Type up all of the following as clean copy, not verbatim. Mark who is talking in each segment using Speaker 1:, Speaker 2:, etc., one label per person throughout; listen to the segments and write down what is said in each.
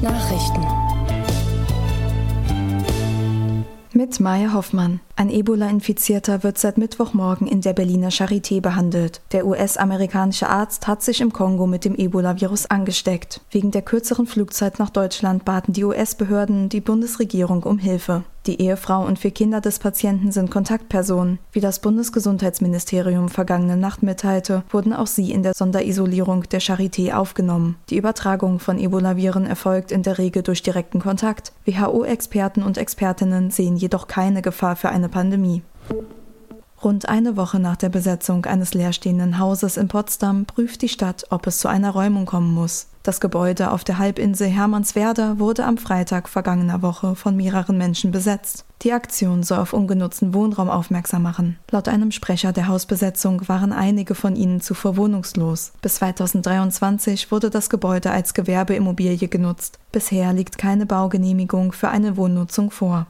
Speaker 1: Nachrichten.
Speaker 2: Mit Maya Hoffmann. Ein Ebola-Infizierter wird seit Mittwochmorgen in der Berliner Charité behandelt. Der US-amerikanische Arzt hat sich im Kongo mit dem Ebola-Virus angesteckt. Wegen der kürzeren Flugzeit nach Deutschland baten die US-Behörden die Bundesregierung um Hilfe. Die Ehefrau und 4 Kinder des Patienten sind Kontaktpersonen. Wie das Bundesgesundheitsministerium vergangene Nacht mitteilte, wurden auch sie in der Sonderisolierung der Charité aufgenommen. Die Übertragung von Ebola-Viren erfolgt in der Regel durch direkten Kontakt. WHO-Experten und Expertinnen sehen jedoch keine Gefahr für eine Pandemie. Rund eine Woche nach der Besetzung eines leerstehenden Hauses in Potsdam prüft die Stadt, ob es zu einer Räumung kommen muss. Das Gebäude auf der Halbinsel Hermannswerder wurde am Freitag vergangener Woche von mehreren Menschen besetzt. Die Aktion soll auf ungenutzten Wohnraum aufmerksam machen. Laut einem Sprecher der Hausbesetzung waren einige von ihnen zuvor wohnungslos. Bis 2023 wurde das Gebäude als Gewerbeimmobilie genutzt. Bisher liegt keine Baugenehmigung für eine Wohnnutzung vor.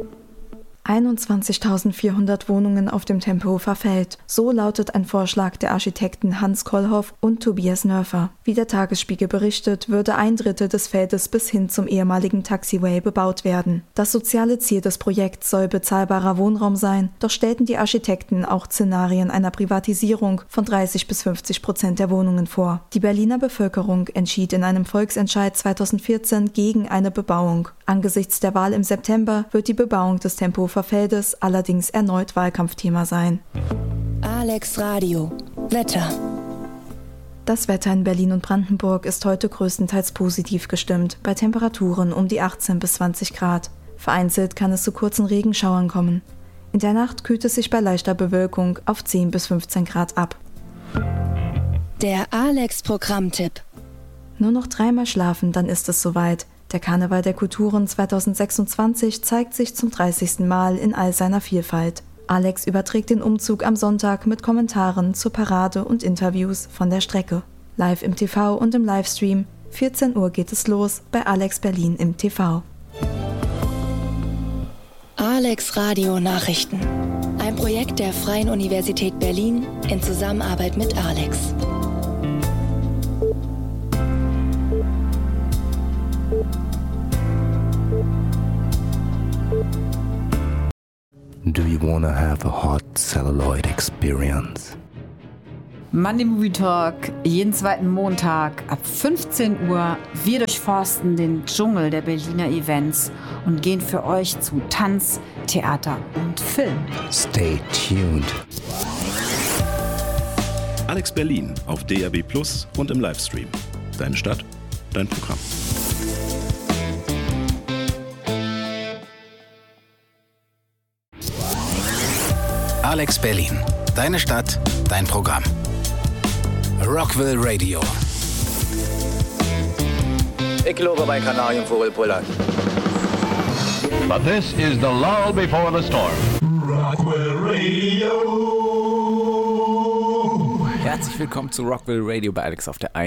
Speaker 2: 21.400 Wohnungen auf dem Tempelhofer Feld. So lautet ein Vorschlag der Architekten Hans Kollhoff und Tobias Nörfer. Wie der Tagesspiegel berichtet, würde 1/3 des Feldes bis hin zum ehemaligen Taxiway bebaut werden. Das soziale Ziel des Projekts soll bezahlbarer Wohnraum sein, doch stellten die Architekten auch Szenarien einer Privatisierung von 30-50% der Wohnungen vor. Die Berliner Bevölkerung entschied in einem Volksentscheid 2014 gegen eine Bebauung. Angesichts der Wahl im September wird die Bebauung des Tempelhofer Feldes allerdings erneut Wahlkampfthema sein.
Speaker 1: Alex Radio. Wetter.
Speaker 2: Das Wetter in Berlin und Brandenburg ist heute größtenteils positiv gestimmt, bei Temperaturen um die 18 bis 20 Grad. Vereinzelt kann es zu kurzen Regenschauern kommen. In der Nacht kühlt es sich bei leichter Bewölkung auf 10 bis 15 Grad ab.
Speaker 1: Der Alex-Programmtipp.
Speaker 2: Nur noch 3-mal schlafen, dann ist es soweit. Der Karneval der Kulturen 2026 zeigt sich zum 30. Mal in all seiner Vielfalt. Alex überträgt den Umzug am Sonntag mit Kommentaren zur Parade und Interviews von der Strecke. Live im TV und im Livestream. 14 Uhr geht es los bei Alex Berlin im TV.
Speaker 1: Alex Radio Nachrichten. Ein Projekt der Freien Universität Berlin in Zusammenarbeit mit Alex.
Speaker 3: Do you wanna have a hot celluloid experience?
Speaker 4: Monday Movie Talk, jeden zweiten Montag ab 15 Uhr. Wir durchforsten den Dschungel der Berliner Events und gehen für euch zu Tanz, Theater und Film.
Speaker 3: Stay tuned.
Speaker 5: Alex Berlin auf DAB+ und im Livestream. Deine Stadt, dein Programm.
Speaker 6: Alex Berlin. Deine Stadt, dein Programm. Rockville Radio.
Speaker 7: Ich glaube bei Kanarienvogelpuller.
Speaker 8: But this is the lull before the storm.
Speaker 9: Rockville Radio.
Speaker 10: Herzlich willkommen zu Rockville Radio bei Alex auf der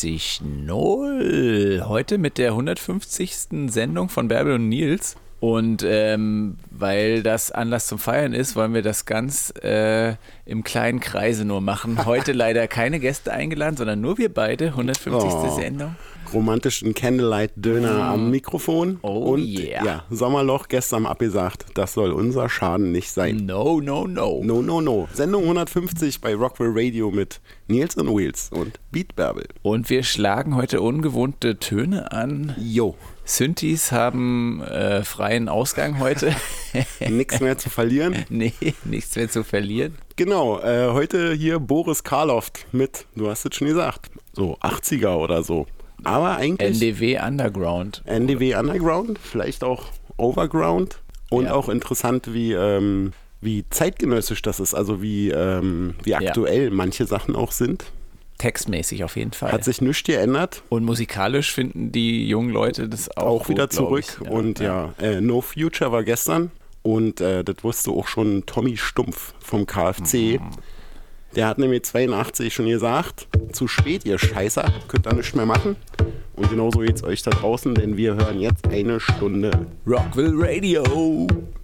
Speaker 10: 91.0. Heute mit der 150. Sendung von Bärbel und Nils. Und weil das Anlass zum Feiern ist, wollen wir das ganz im kleinen Kreise nur machen. Heute leider keine Gäste eingeladen, sondern nur wir beide. 150. Sendung.
Speaker 11: Romantischen Candlelight-Döner am Mikrofon. Und
Speaker 10: yeah.
Speaker 11: Sommerloch gestern abgesagt. Das soll unser Schaden nicht sein.
Speaker 10: No.
Speaker 11: Sendung 150 bei Rockville Radio mit Nils und Wheels und Beat Bärbel.
Speaker 10: Und wir schlagen heute ungewohnte Töne an.
Speaker 11: Jo.
Speaker 10: Synthes haben freien Ausgang heute.
Speaker 11: Nichts mehr zu verlieren.
Speaker 10: Nee, nichts mehr zu verlieren.
Speaker 11: Genau, heute hier Boris Karloff mit, du hast es schon gesagt, so 80er oder so. Aber eigentlich...
Speaker 10: NDW Underground.
Speaker 11: NDW Underground, vielleicht auch Overground. Und ja. Auch interessant, wie zeitgenössisch das ist, also wie aktuell manche Sachen auch sind.
Speaker 10: Textmäßig auf jeden Fall.
Speaker 11: Hat sich nichts geändert.
Speaker 10: Und musikalisch finden die jungen Leute das auch gut,
Speaker 11: wieder zurück. Ja, und No Future war gestern. Und das wusste auch schon Tommy Stumpf vom KFC. Der hat nämlich 82 schon gesagt, zu spät, ihr Scheißer, könnt da nichts mehr machen. Und genauso geht's euch da draußen, denn wir hören jetzt eine Stunde
Speaker 10: Rockville Radio.